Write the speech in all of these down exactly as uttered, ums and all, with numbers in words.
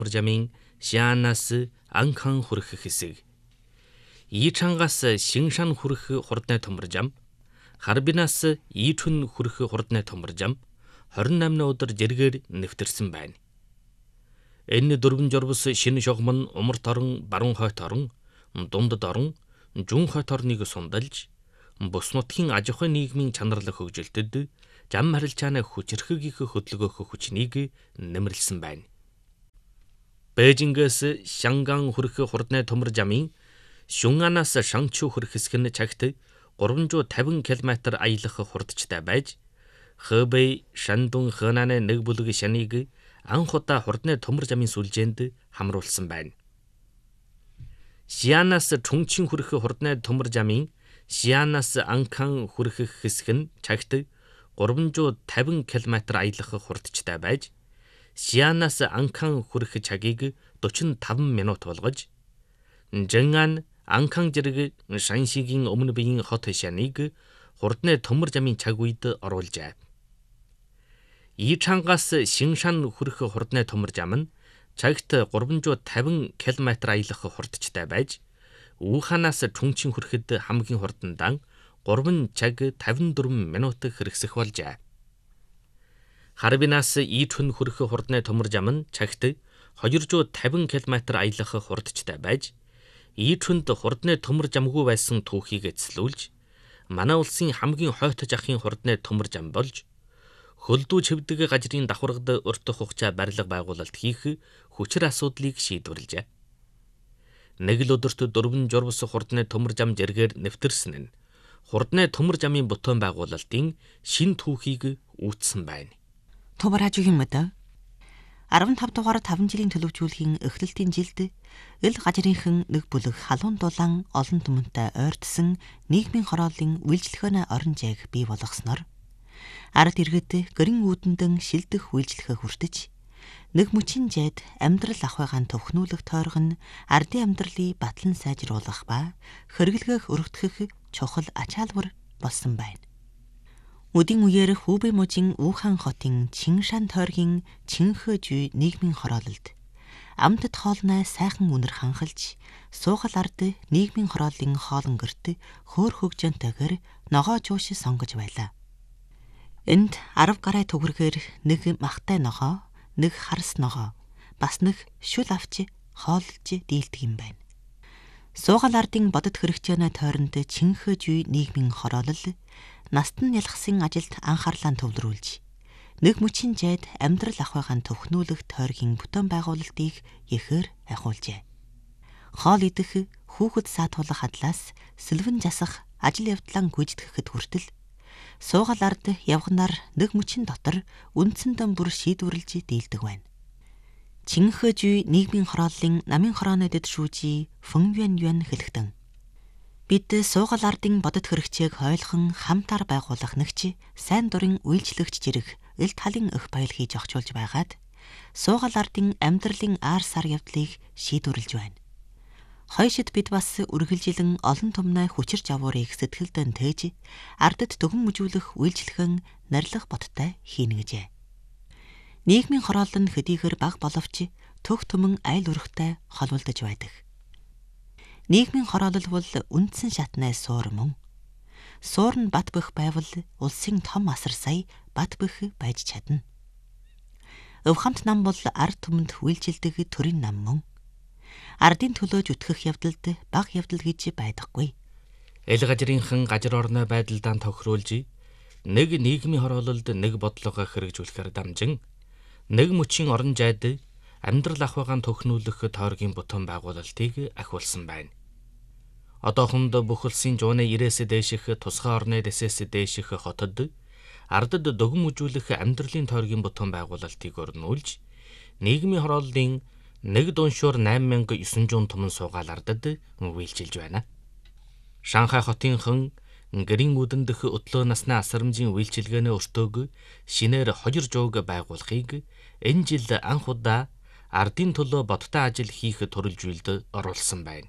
Жамын Сианаас анхан хүрэх хэсэг. Ийчангаас Шиншан хүрэх хурдны төмөржам, Харбинаас Ийчүн хүрэх хурдны төмөржам хорин наймны өдөр жиргээр нэвтэрсэн байна. Энэ дөрвөн журвас шинэ шогмон умарт орон, баруун хойт орон, дундад орон, жүүн хойт орныг сундалж, бүс нутгийн аж ахуйн нийгмийн чанарлах хөгжилтөд зам харилцааны хүчрхэг их хөдөлгөөх хүчнийг нэмэрлсэн байна. Бээжингээс Шанган хүрэх хурдны төмөр замын Шунганаас Шангчу хүрэх хэсэг нь цагт гурван зуун тавин километр аялах хурдчтай байж, Хэбэй, Шандун, Хэнаны нэг бүлэг шаныг анх удаа хурдны төмөр замын сүлжээнд хамруулсан байна. Сианаас Чунчин хүрэх хурдны төмөр замын Сианаас Анкан хүрэх хэсэг нь цагт гурван зуун тавин километр аялах хурдчтай байж, Сианаас Анкан хүрэх цагийг дөрвөн таван минут болгож, Жэнган Анкан зэрэг Шаншигийн өмнө биеийн хот шаныг хурдны төмөр замын цаг үед оруулжээ. Ийчангаас Шиншан хүрэх хурдны төмөр зам нь цагт гурван зуун тавин километр аялах хурдчтай байж, Уханаас Чунчин хүрэхэд хамгийн хурдандан гурван цаг тавин дөрвөн минут хэрэгсэх болжээ. Харбинаас Ийчүн хүрэх хурдны төмөр зам нь цагт хоёр зуун тавин километр аялах хурдчтай байж, Ийчүнд хурдны төмөр замгүй байсан түүхийг эцэлүүлж, манай улсын хамгийн хойт жахын хурдны төмөр зам болж, хөлдөө чивдэг газрын давхаргад өртөх хугацаа барилга байгуулалт хийх хүчир асуудлыг шийдвэрлэжээ. Нэг л өдөрт дөрвөн журвас хурдны төмөр зам жиргээр нэвтэрсэн нь хурдны төмөр замын бүтээн байгуулалтын шин түүхийг үүссэн байна. Тубаражгийн мэд арван тав дугаар таван жилийн төлөвжүүлгийн эхлэлтийн жилд эл гажрынхан нэг бүлэг халуун дулаан олон түмэнтэй ойртсон нийгмийн хорооллын үйлчлэхөөний орон зайг бий болгосноор ард иргэд гэрэн үүдэндэн шилдэх үйлчлэхээ хүртэж, нэг мөчийн зайд амьдрал ахуйгаан төвхнүүлэх тойрог нь ардын амьдралыг батлан сайжруулах ба хэрэглээх өргөдгөх чухал ачаалбар болсон байна. Үдийн үеэр Хубэй мужийн Ухан хотын Чиншан тойргийн Чинхэжүй нийгмийн хороололд амтд хоолной сайхан үнэр ханхалж, суугал ард нийгмийн хорооллын хоолн гэрт хөөр хөгжөөнтэйгээр ногоо жууш сонгож байлаа. Энд арав гарай төгрөгээр нэг махтай ногоо, нэг харс ногоо, бас нэг шүл авч хоолж дийлдэг юм байна. Суугал ардын бодит хэрэгцээний тойронд Чинхэжүй нийгмийн хороолол настан ялхсан ажилд анхаарлаа төвлөрүүлж, нэг мөчийн зайд амьдрал ахуйгаан төвхнүүлэх тойргийн бүтээн байгуулалтыг ихээр ахиулжээ. Хоол идэх, хүүхэд саатуулах хадлаас сэлвэн засах ажил явдлаа гүйцэтгэхэд хүртэл суугал ард явганаар нэг мөчийн дотор үндсэндээ бүр шийдвэрлэж дийлдэг байна. Чинхэжүй нийгмийн хорооллын намын хорооны дэд шүүжий Фэнюан Юан хэлэхдээ, бид суугал ардын бодит хэрэгцээг ойлгон хамтаар байгуулах нэгч сайн дурын үйлчлэгч зэрэг эл талын өх баял хийж огчулж байгаад суугал ардын амьдралын аар сар явдлыг шийдвэрлэж байна. Хойшид бид бас үргэлжилэн олон түмнээ хүчирч авуурыг сэтгэлдэн тээж ардад дөгөн мүжүүлэх үйлчлэгэн нарилах боттой хийнэгэжээ. Нийгмийн хороолол нь хэдийгээр бага боловч төх түмэн айл өрхтэй холбогдож байдаг. Нийгмийн хороолол бол үндсэн шатны суур мөн. Суур нь бат бөх байвал улсын том асар сая бат бөх байж чадна. Өв хамт нам бол ард түмэнд үйлчилдэг төрийн нам мөн. Ардын төлөөж үтгэх явдалд бага явдал гэж байдаггүй. Эл гажрынхан гажир орны байдалдаа тохируулж, нэг нийгмийн хороололд нэг бодлого хэрэгжүүлэхээр дамжин, нэг мөчийн орон зайд амьдрал ахуйгаан төхнүүлэх тойргийн бүтээн байгуулалтыг ахиулсан байна. Одоохондоо бүх улсын жууны ирээсээ дээших тусгай орны дэсээс дээших хотод ардад дөгөн мүжүүлэх амьдралын тойргийн бүтээн байгуулалтыг өрнүүлж, нийгмийн хорооллын нэг дуншуур найман мянга девин зуун түмэн суугаал ардад үйлчилж байна. Шанхай хотынхан гэрийн үдэндх өтлөө насны асрамжийн үйлчилгээний өртөөг шинээр хоёр жууг байгуулахыг энэ жил анх удаа ардын төлөө бодтой ажил хийх төрөлжүүлэлд оруулсан байна.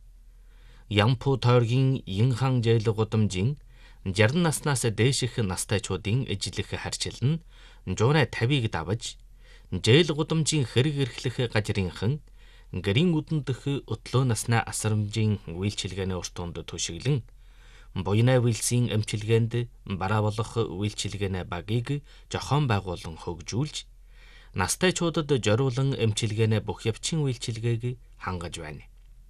Ямпу тойргийн Инхан жээл гудамжийн шарсан наснаас дээших настайчуудын ижлэх харьцал нь жуурай тавийг давж Жээл гудамжийн хэрэг эрхлэх гажрынхан гэрийн үдэн дэх өтлөө наснаа асрамжийн үйлчилгээний урт тунд төшиглэн буйнаа үйлсийн эмчилгээнд бараа болох үйлчилгээний багийг жохон байгуулан хөгжүүлж настайчуудад зориулан эмчилгээний бүх явчин үйлчилгээг хангаж байна.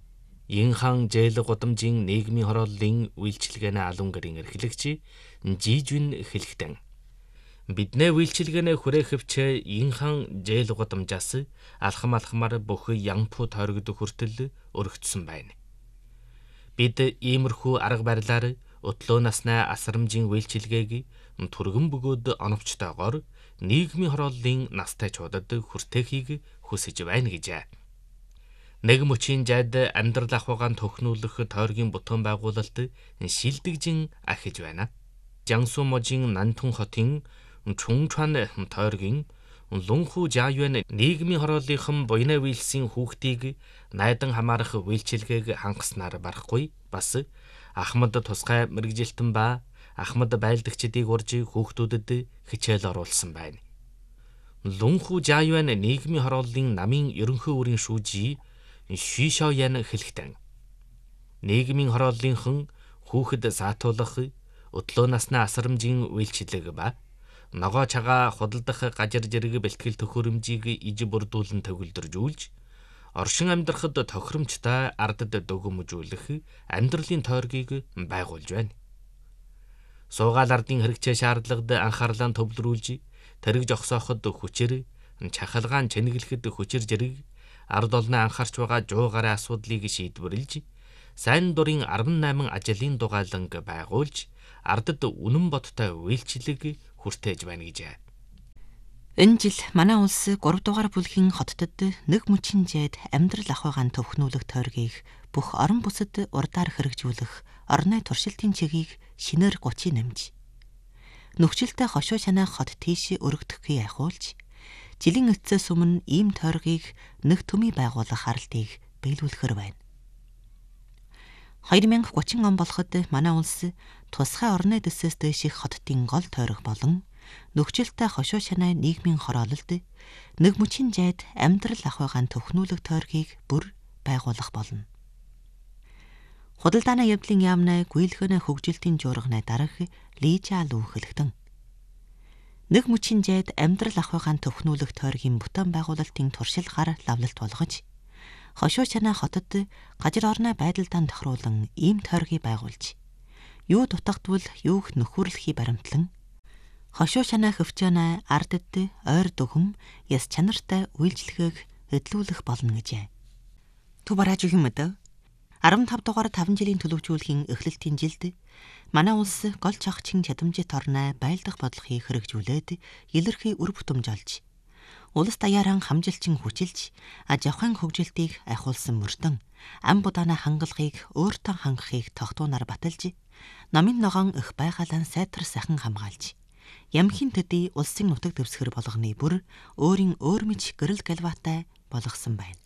Инхан жээл гудамжийн нийгмийн хорооллын үйлчилгээний алуун гэрийн эрхлэгч Жижвин хэлэхдээ биднээ үйлчилгээний хүрээхэвч инхан жээл гудамжаас алхам алхмаар бүх янпу тойрогд хүртэл өргөцсөн байна. Бид иймэрхүү арга барилаар өтлөө наснаа асрамжийн үйлчилгээг түргэн бөгөөд оновчтойгоор нийгмийн хорооллын настайчуудад хүртэхийг хүсэж байна гэжээ. Нэг мөчийн жад амьдрал ахуйгаан төхнүүлэх тойргийн бүтээн байгуулалт шилдэгжин ахиж байна. Жансу можийн Нантун хотын Чунгчан тойргийн Лунху Жааюан нийгмийн хорооллынхан буйнаа үйлсийн хүүхдийг найдан хамаарах үйлчилгээг хангаснаар барахгүй бас Ахмад тусгай мэрэгжилтэн ба Ахмад байлдагчдыг урьж хүүхдүүдэд хичээл оруулсан байна. Лунху Жааюан нийгмийн хорооллын намын ерөнхий үрийн шүүжий Шишоян хэлэхдээ нийгмийн хорооллынхан хүүхэд саатуулах өтлөө наснаа асрамжийн үйлчилэг ба ногоо чагаа худалдах гажир зэрэг бэлтгэл төхөөрөмжийг иж бүрдүүлэн төгөлдржүүлж оршин амьдрахад тохиромжтой ардад дөгөмжүүлэх амьдралын тойргийг байгуулж байна. Суугаал ардын хэрэгцээ шаардлагад анхаарлаа төвлөрүүлж тэрэг жогсооход хүчээр чахалгаан чэнэглэхэд хүчээр зэрэг ард олны анхаарч байгаа жуу гарын асуудлыг шийдвэрлэж сайн дурын арван найман ажлын дугааланг байгуулж ардад үнэн бодтой үйлчлэг хүртээж байна гэжээ. Энэ жил манай улс гурав дугаар бүлгийн хотдод нэг мөчийн жайд амьдрал ахуйгаан төвхнүүлэх тойргийг бүх орон бүсэд урдаар хэрэгжүүлэх орны туршилтын чигийг шинээр гучин нэмж нөхцөлтэй хошуу шанаа хот тийш өргөдөхийг айхуулж жилийн эцэс өмнө ийм тойргийг нэг төмий байгуулах харалтыг биелүүлэхэр байна. две тысячи тридцать он болоход манай улс тусгай орны дэсээс дээших хотын гол тойрог болон нөхцөлтэй хошуу шанаа нийгмийн хороололд нэг мөчийн жайд амьдрал ахуйгаан төхнүүлэх тойргийг бүр байгуулах болно. Худалдааны явдлын яамнаа гүйлгэнэ хөгжилтийн жуурганы дарга Лижа Лу хэлэхдээ нэг мөчийн жайд амьдрал ахуйгаан төхнүүлэх тойргийн бүтээн байгуулалтын туршилгаар лавлалт болгож хошуу шанаа хотод гажир орны байдалдаан тохируулан ийм тойргийг байгуулж юу дутагдвал юух нөхөрлөхий баримтлан хошуу шанаа хөвчөөнэ ардд ойр дөгөм яс чанартай үйлчлэгийг эдлүүлэх болно гэжээ. Төв барааж өгөх юм даа.15 дугаар таван жилийн төлөвшүүлэхийн эхлэлтийн жилд манай улс гол чагчин чадамжит орноо байлдах бодлогыг хэрэгжүүлээд илэрхий үр бүтэмж олж улс даяаран хамжилчин хүчилж аж ахуйн хөгжилтийг айхуулсан мөрдөн ам будааны хангалтыг өөртөө хангахыг тогтуунаар баталж намын ногоон их байгалаан сайтар сайхан хамгаалж ямхийн төдий улсын нутаг дэвсгэр болгоны бүр өөрийн өөр мэд гэрэл галваатай болгосон байна.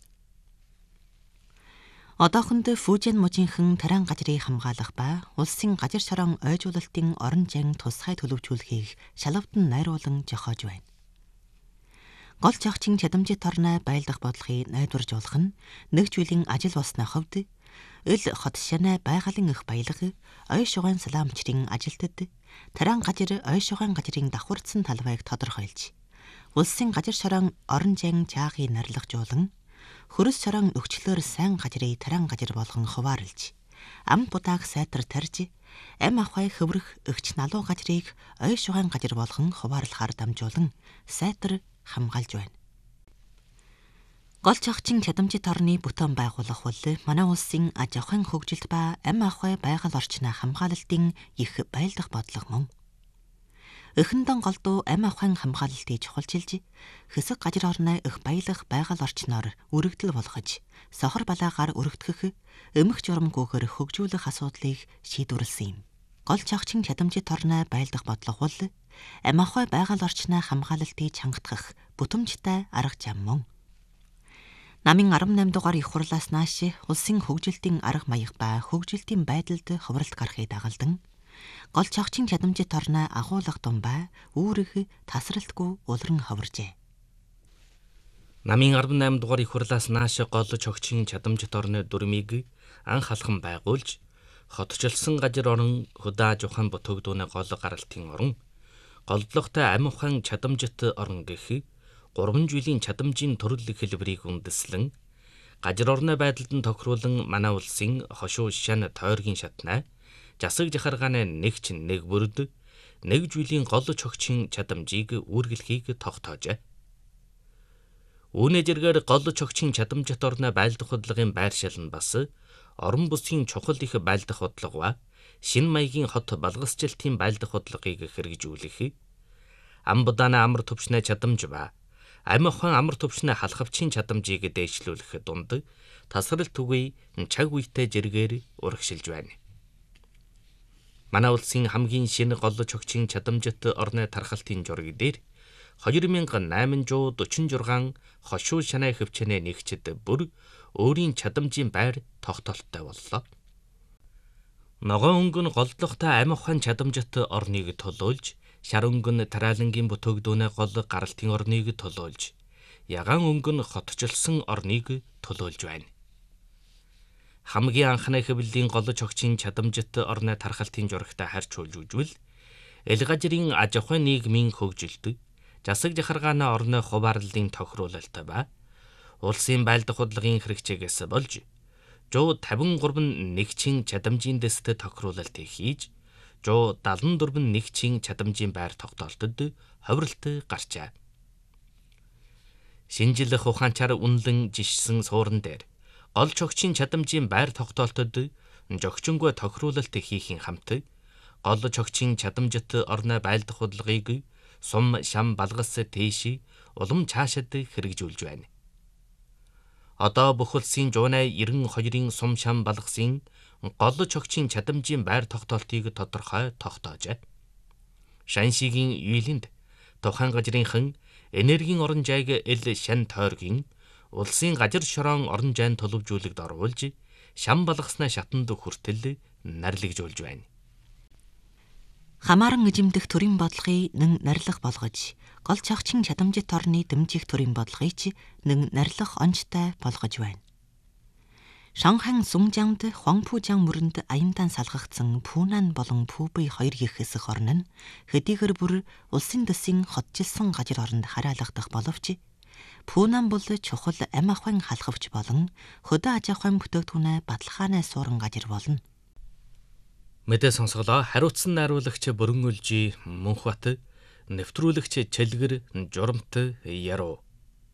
Одоохонд Фужин мужийнхан таран гажрыг хамгаалах ба улсын гажир шорон ойжуулалтын орон жан тусгай төлөвшүүлэхийг шалавдан найруулан жохоож байна. Гол жагчин чадамжит орноо байлдах бодлогыг найдварж болох нь нэг жилийн ажил болсны хувьд эл хот шанаа байгалийн их баялаг ой шугайн салаамчрын ажилтад таран гажир ой шугайн гажрын давхурдсан талбайг тодорхойлж улсын гажир шорон орон жан чаагийг нарлагжуулан хөрөс шорон өгчлөөр сайн гажрыг таран гажир болгон хуваарлж ам будааг сайтар тарж ам ахуй хөврөх өгч налуу гажрыг ой шугайн гажир болгон хуваарлахаар дамжуулан сайтар хамгаалж байна. Гол чагчин чадамжит орны бүтээн байгуулах бол манай улсын аж ахуйн хөгжилт ба ам ахуй байгаль орчноо хамгаалалтын их байлдах бодлого мөн. Эхэндэн голдуу ам ахуйн хамгаалалтыг чухалчилж хэсэг гажир орноо их баялах байгаль орчноор өргөдөл болгож сохор балаагаар өргөдгөх эмх журамгүйгээр хөгжүүлэх асуудлыг шийдвэрлсэн юм. Гол чагчин чадамжит орноо байлдах бодлого бол ам ахуй байгаль орчноо хамгаалалтыг чангатгах бүтэмжтэй арга зам мөн. Намын десембер дугаар их хурлаас нааш улсын хөгжилтийн арга маяг ба хөгжилтийн байдалд ховролт гарахыг дагалдан гол чагчин чадамжит орноо агуулга тун ба үүрэг тасралтгүй улран ховржээ. Намын арван найм дугаар их хурлаас нааш голлож огчийн чадамжит орны дүрмийг анх алхам байгуулж, хотчлсон газар орон худаа жухан бутөгдүүнэ гол гаралтын орон, голдлоготой амь ухаан чадамжит орон гэх гурван жилийн чадамжийн төрөл хэлбэрийг үндэслэн, газар орны байдалд нь тохируулан манай улсын хошуу шан тойргийн шатнаа, жасаг жахаргааны нэгч нэг бүрд, нэг жилийн голлож огчийн чадамжийг үргэлхийг тогтоожээ. Үүнээ зэргээр голлож огчийн чадамжит орны байлдах бодлогын байршил нь бас орон бүсгийн чухал их байлдах бодлого ба шин маягийн хот балгасчлалтын байлдах бодлогыг хэрэгжүүлэх, ам будааны амар төвчнээ чадамж ба амь ухаан амар төвчнээ халахвчийн чадамжийг дээшлүүлэх дунд тасралт түгэй чаг үетэй зэргээр урагшилж байна. Манай улсын хамгийн шинэ голлож огчийн чадамжит орны тархалтын жураг дээр хоёр мянган найман зуун дөрвөн шуурга хошуу шанаа хөвчнээ нэгчд бүр өөрийн чадамжийн байр тогтоолттой боллоо. Ногоон өнгө нь голдлоготой амь ухаан чадамжит орныг толуулж, шар өнгө нь тараалангийн бутөгдүүнэ гол гаралтын орныг толуулж, ягаан өнгө нь хотчлсон орныг толуулж байна. Хамгийн анхны хэвлэлийн голлож огчийн чадамжит орны тархалтын журагтай харьж үзвэл, эл газрын аж ахуйн нийгмийн хөгжилд, жасаг жахаргааны орны хуваарлалын тохируулалт ба улсын байлдах бодлогын хэрэгцээгээс болж зуун тавин гурван нэгчин чадамжийн дэст тохируулалт хийж, зуун дадлан дөрвөн нэгчин чадамжийн байр тогтоолтод ховролт гарчээ. Шинжлэх ухаанчаар үнэлэн жишсэн суурин дээр голч огчийн чадамжийн байр тогтоолтод жогчингүй тохируулалт хийхин хамт голч огчийн чадамжит орны байлдах бодлогыг сум шам балгас тийш улам цаашид хэрэгжүүлж байна. Одоо бүх улсын зуунай ерөн хоёрын сум шам балгасын голлож огчийн чадамжийн байр тогтоолтыг тодорхой тогтоожээ. Шаншигийн үйлэнд тухайн газрынхан энергийн орон жайг эл шан тойргийн улсын газар шороон орон жайн төлөвжүүлэгд оруулж, шам балгаснаа шатанд хүртэл нарлагжуулж байна. Хамааран эжимдэх төрийн бодлогыг нэн нарилах болгож, голч огчийн чадамжит орны дэмжих төрийн бодлогыг ч нэн нарилах онцтой болгож байна. Шанхан Сунжангд Хуангпужаан мөрөнд аяндаа салгагдсан Пүнан болон Пүбэй хоёр гэхэсэх орн нь хэдийгээр бүр улсын дэсийн хотжилсан газар оронд хараалгадах боловч, Пүнан бол чухал амь ахуйн халахвч болон хөдөө аж ахуйн бүтээгдэхүүнээ баталгаанаа суурин газар болно. Мэдээ сонсголоо. Хариуцсан найруулагч Бүрэн Үлжи Мөнхбат, нэвтрүүлэгч Чэлгэр Журамт Яруу.